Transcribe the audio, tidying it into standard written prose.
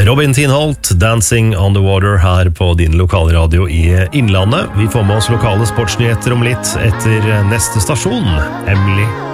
Robin Tinholt, Dancing on the Water her på din lokalradio i Innlandet. Vi får med oss lokale sportsnyheter om litt etter neste stasjon, Emily